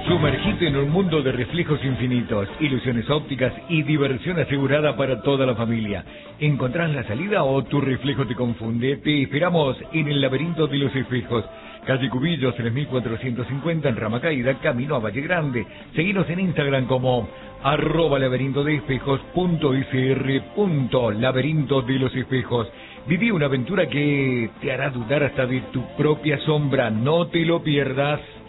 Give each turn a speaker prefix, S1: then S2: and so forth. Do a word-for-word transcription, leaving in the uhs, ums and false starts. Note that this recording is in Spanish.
S1: Sumergite en un mundo de reflejos infinitos, ilusiones ópticas y diversión asegurada para toda la familia. ¿Encontrás la salida o tu reflejo te confunde? Te esperamos en el laberinto de los espejos. Calle Cubillos, tres mil cuatrocientos cincuenta en Rama Caída, camino a Valle Grande. Seguinos en Instagram como arroba laberinto de espejos punto sr punto laberinto de los espejos. Viví una aventura que te hará dudar hasta de tu propia sombra. No te lo pierdas.